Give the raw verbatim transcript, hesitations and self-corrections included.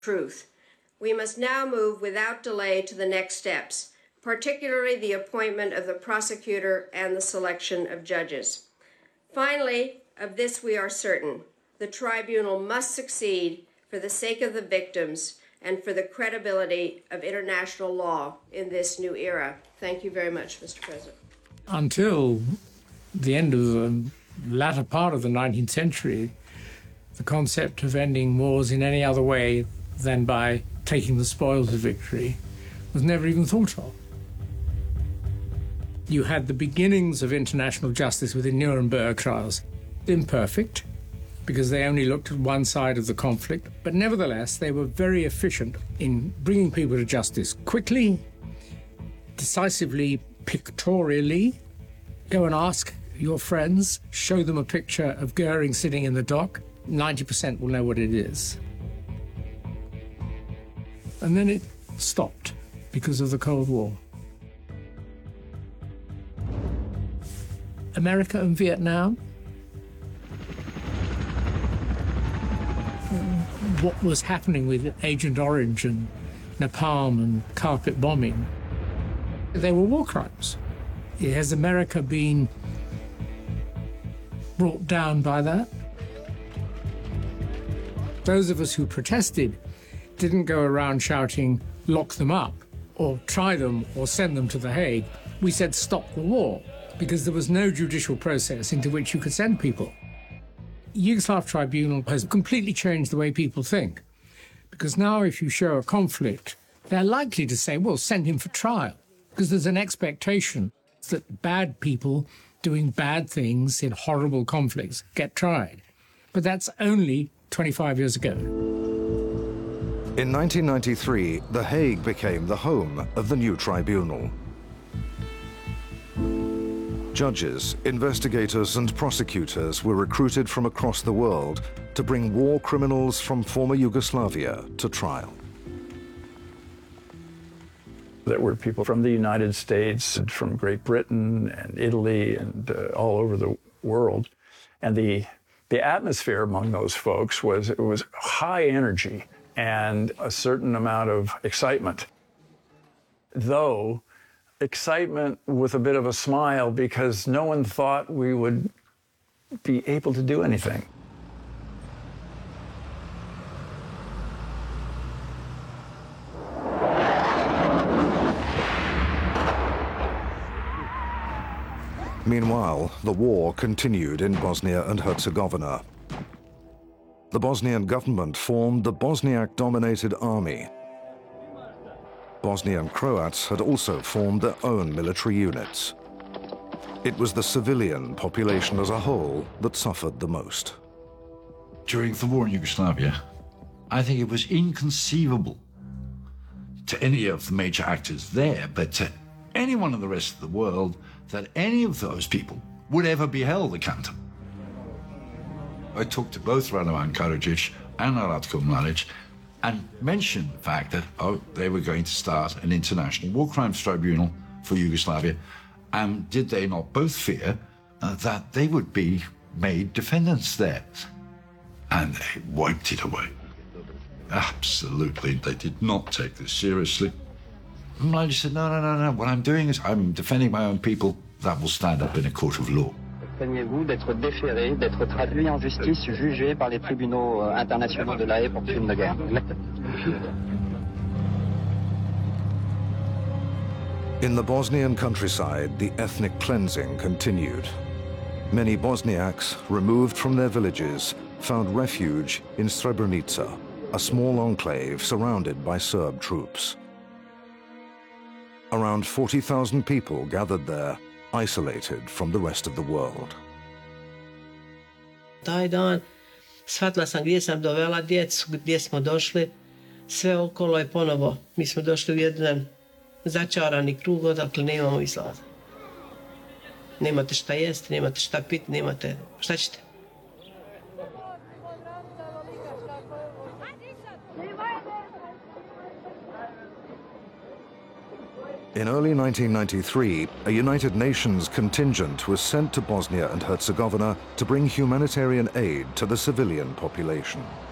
truth. We must now move without delay to the next steps, particularly the appointment of the prosecutor and the selection of judges. Finally, of this we are certain: the tribunal must succeed for the sake of the victims and for the credibility of international law in this new era. Thank you very much, Mister President. Until the end of the latter part of the nineteenth century, the concept of ending wars in any other way than by taking the spoils of victory was never even thought of. You had the beginnings of international justice with the Nuremberg trials. Imperfect, because they only looked at one side of the conflict, but nevertheless they were very efficient in bringing people to justice quickly, decisively, pictorially. Go and ask your friends, show them a picture of Goering sitting in the dock, ninety percent will know what it is. And then it stopped because of the Cold War. America and Vietnam. What was happening with Agent Orange and napalm and carpet bombing? They were war crimes. Has America been brought down by that? Those of us who protested didn't go around shouting, lock them up, or try them, or send them to The Hague. We said, stop the war, because there was no judicial process into which you could send people. Yugoslav Tribunal has completely changed the way people think, because now if you show a conflict, they're likely to say, well, send him for trial, because there's an expectation that bad people doing bad things in horrible conflicts get tried. But that's only twenty-five years ago. In nineteen ninety-three, The Hague became the home of the new tribunal. Judges, investigators and prosecutors were recruited from across the world to bring war criminals from former Yugoslavia to trial. There were people from the United States and from Great Britain and Italy and uh, all over the world. And the, the atmosphere among those folks was, it was high energy and a certain amount of excitement. Though, excitement with a bit of a smile, because no one thought we would be able to do anything. Meanwhile, the war continued in Bosnia and Herzegovina. The Bosnian government formed the Bosniak-dominated army. Bosnian Croats had also formed their own military units. It was the civilian population as a whole that suffered the most. During the war in Yugoslavia, I think it was inconceivable to any of the major actors there, but to anyone in the rest of the world, that any of those people would ever be held accountable. I talked to both Radovan Karadzic and Ratko Mladic and mentioned the fact that, oh, they were going to start an international war crimes tribunal for Yugoslavia, and did they not both fear uh, that they would be made defendants there? And they wiped it away. Absolutely, they did not take this seriously. Mladic said, no, no, no, no, what I'm doing is I'm defending my own people. That will stand up in a court of law. Craignez-vous d'être déféré, d'être traduit en justice, jugé par les tribunaux internationaux de La Haye pour crimes de guerre? In the Bosnian countryside, the ethnic cleansing continued. Many Bosniaks, removed from their villages, found refuge in Srebrenica, a small enclave surrounded by Serb troops. Around forty thousand people gathered there, isolated from the rest of the world. Taj dan shvatila sam gdje sam dovela djecu, gdje smo došli. Sve okolo je ponovo. Mi smo došli u jedan začarani krug odakle nemamo izlaza. Nemate šta jesti, nemate šta piti, nemate... Šta ćete? In early nineteen ninety-three, a United Nations contingent was sent to Bosnia and Herzegovina to bring humanitarian aid to the civilian population.